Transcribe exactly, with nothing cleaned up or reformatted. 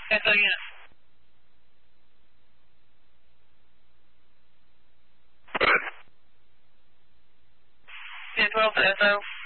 Echo unit. Go ahead. ten twelve to S O.